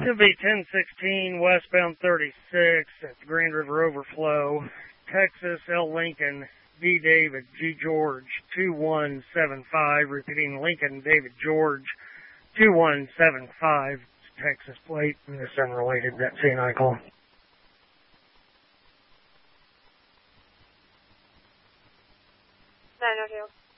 It'll be 1016 westbound 36 at the Grand River Overflow, Texas, L. Lincoln, D. David, G. George, 2175. Repeating, Lincoln, David, George, 2175. Texas plate, and it's unrelated. That's CNI call. 902.